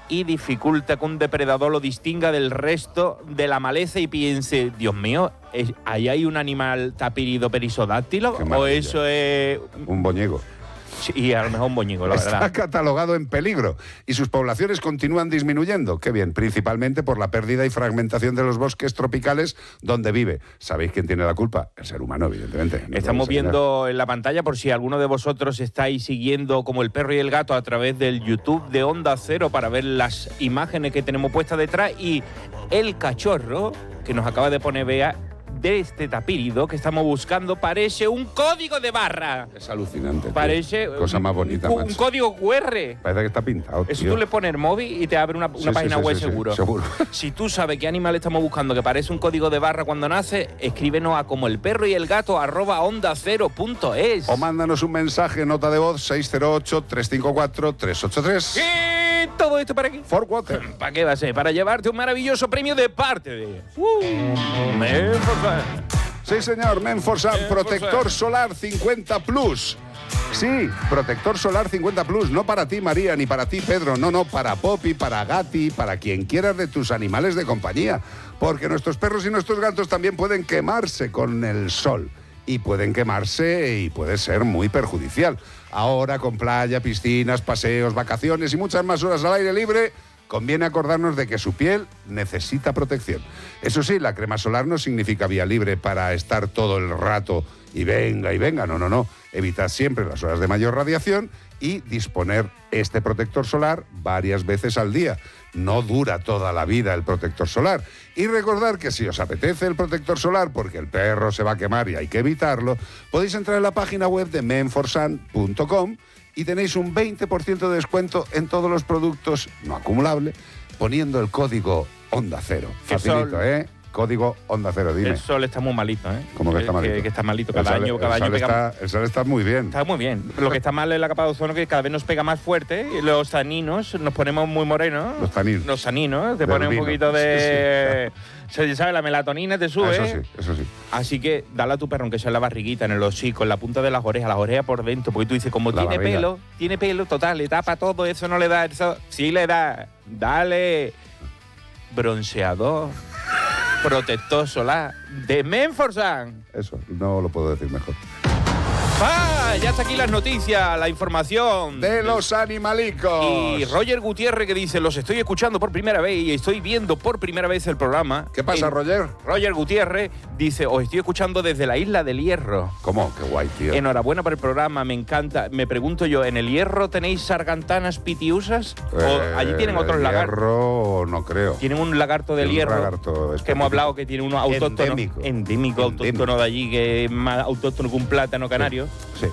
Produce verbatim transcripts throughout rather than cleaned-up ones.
y dificulta que un depredador lo distinga del resto de la maleza y piense, Dios mío, ¿ahí hay un animal tapirido perisodáctilo? ¿O eso es...? Un boñigo. Sí, a lo mejor un boñigo, la Está verdad. Está catalogado en peligro y sus poblaciones continúan disminuyendo. Qué bien, principalmente por la pérdida y fragmentación de los bosques tropicales donde vive. ¿Sabéis quién tiene la culpa? El ser humano, evidentemente. No Estamos viendo en la pantalla, por si alguno de vosotros estáis siguiendo como el perro y el gato a través del YouTube de Onda Cero para ver las imágenes que tenemos puestas detrás, y el cachorro que nos acaba de poner Bea de este tapírido que estamos buscando parece un código de barra. Es alucinante. Parece tío. Cosa más bonita. Un, un código cu erre. Parece que está pintado. Eso tío. tú le pones el móvil y te abre una, una sí, página sí, web sí, seguro. Sí, seguro. Si tú sabes qué animal estamos buscando que parece un código de barra cuando nace, escríbenos a como el perro y el gato arroba onda cero punto es. O mándanos un mensaje, nota de voz seis cero ocho, tres cinco cuatro, tres ocho tres. ¿Y todo esto para qué? For Water. ¿Para qué va a ser? Para llevarte un maravilloso premio de parte de... Uh, Menforsan. Sí, señor, Menforsan, Menforsan. protector solar cincuenta plus. Sí, protector solar cincuenta plus, no para ti, María, ni para ti, Pedro, no, no, para Poppy, para Gatti, para quien quieras de tus animales de compañía. Porque nuestros perros y nuestros gatos también pueden quemarse con el sol. Y pueden quemarse y puede ser muy perjudicial. Ahora, con playa, piscinas, paseos, vacaciones y muchas más horas al aire libre, conviene acordarnos de que su piel necesita protección. Eso sí, la crema solar no significa vía libre para estar todo el rato y venga y venga. No, no, no. Evitad siempre las horas de mayor radiación y disponer este protector solar varias veces al día. No dura toda la vida el protector solar. Y recordar que si os apetece el protector solar porque el perro se va a quemar y hay que evitarlo, podéis entrar en la página web de menforsan punto com y tenéis un veinte por ciento de descuento en todos los productos no acumulable poniendo el código Onda Cero. Facilito, ¿eh? Código Onda Cero, dime. El sol está muy malito, ¿eh? ¿Cómo que está malito? Que, que está malito cada El sol- año, cada el año sol pega... está- El sol está muy bien. Está muy bien. Lo que está mal es la capa de ozono, que cada vez nos pega más fuerte y los taninos nos ponemos muy morenos. Los taninos. Los taninos. Te Del pone un vino. poquito de... Se sabe, la melatonina te sube. Eso sí, eso sí. Así que dale a tu perro, aunque sea en la barriguita, en el hocico, en la punta de las orejas, las orejas por dentro, porque tú dices, como La tiene barriga. pelo, tiene pelo, total, le tapa todo, eso no le da, eso sí le da. Dale bronceador, protector solar de Menforsan. Eso, no lo puedo decir mejor. ¡Ah! Ya está aquí las noticias, la información. De los animalicos. Y Roger Gutiérrez, que dice, los estoy escuchando por primera vez y estoy viendo por primera vez el programa. ¿Qué pasa, Eh, Roger? Roger Gutiérrez dice, os estoy escuchando desde la isla del Hierro. ¿Cómo? Qué guay, tío. Enhorabuena por el programa, me encanta. Me pregunto yo, ¿en el Hierro tenéis sargantanas pitiusas? ¿O allí tienen otros Eh, lagartos? Hierro, no creo. Tienen un lagarto del Un Hierro, lagarto que hemos específico. hablado que tiene uno autóctono. Endémico. Endémico, autóctono de allí, que es más autóctono que un plátano canario. Sí.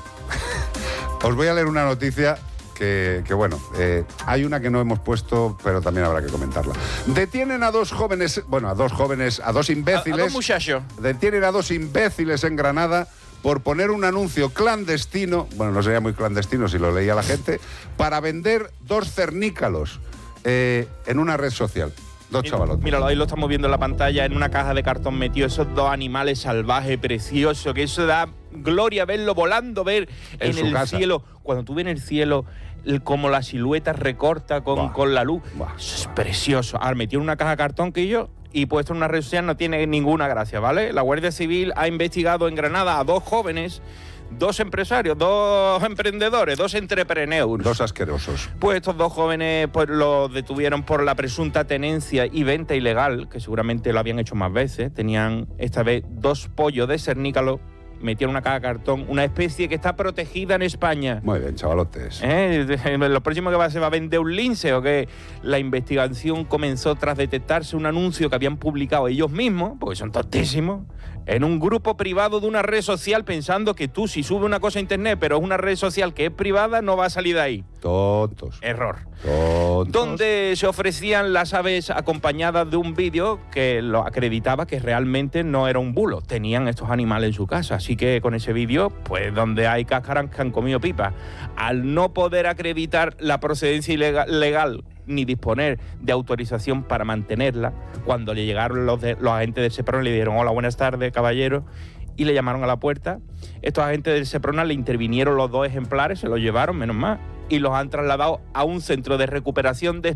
Os voy a leer una noticia que, que bueno, eh, hay una que no hemos puesto, pero también habrá que comentarla. Detienen a dos jóvenes, bueno, a dos jóvenes, a dos A, imbéciles. a dos muchachos. Detienen a dos imbéciles en Granada por poner un anuncio clandestino, bueno, no sería muy clandestino si lo leía la gente, para vender dos cernícalos eh, en una red social. Dos chavalotes. Míralo, ahí lo estamos viendo en la pantalla, en una caja de cartón metido esos dos animales salvajes, preciosos, que eso da gloria verlo volando, ver En en, su el casa. cielo, cuando tú ves en el cielo el- como la silueta recorta con, Buah. con la luz. Buah. Eso es precioso. Ahora, metido en una caja de cartón que yo y puesto en una red social no tiene ninguna gracia, ¿vale? La Guardia Civil ha investigado en Granada a dos jóvenes, dos empresarios, dos emprendedores, dos entrepreneurs. Dos asquerosos. Pues estos dos jóvenes pues, los detuvieron por la presunta tenencia y venta ilegal, que seguramente lo habían hecho más veces. Tenían esta vez dos pollos de cernícalo, metieron una caja de cartón, una especie que está protegida en España. Muy bien, chavalotes. ¿Eh? Lo próximo que va a ser, va a vender un lince, o que la investigación comenzó tras detectarse un anuncio que habían publicado ellos mismos, porque son tontísimos, en un grupo privado de una red social, pensando que tú, si subes una cosa a internet, pero es una red social que es privada, no va a salir de ahí. Tontos. Error. Tontos. Donde se ofrecían las aves acompañadas de un vídeo que lo acreditaba que realmente no era un bulo. Tenían estos animales en su casa. Así que con ese vídeo, pues donde hay cáscaras que han comido pipa. Al no poder acreditar la procedencia ilegal, legal ni disponer de autorización para mantenerla, cuando le llegaron los, de, los agentes del Seprona, le dijeron, hola, buenas tardes, caballero, y le llamaron a la puerta. Estos agentes del Seprona le intervinieron los dos ejemplares, se los llevaron, menos mal, y los han trasladado a un centro de recuperación de